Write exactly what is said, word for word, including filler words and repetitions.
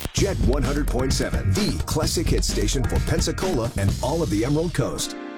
Jet one hundred point seven, the classic hit station for Pensacola and all of the Emerald Coast.